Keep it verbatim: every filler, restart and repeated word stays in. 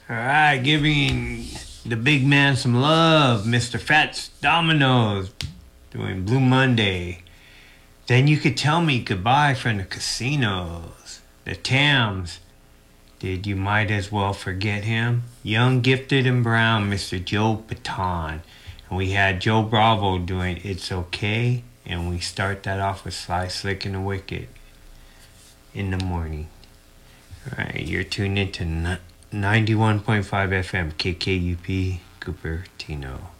All right, giving the big man some love, Mister Fats Dominoes, doing Blue Monday. Then you could tell me goodbye from the casinos. The Tams, did you might as well forget him? Young, gifted, and brown, Mister Joe Paton. And we had Joe Bravo doing It's Okay. And we start that off with Sly Slick and the Wicked in the morning. Alright, you're tuned into ninety-one point five F M, K K U P, Cupertino.